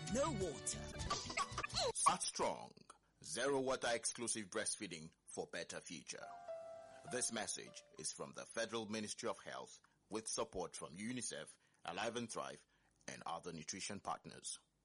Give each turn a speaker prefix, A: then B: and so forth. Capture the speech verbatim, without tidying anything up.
A: no water.
B: Start strong. Zero water exclusive breastfeeding for better future. This message is from the Federal Ministry of Health with support from UNICEF, Alive and Thrive, and other nutrition partners.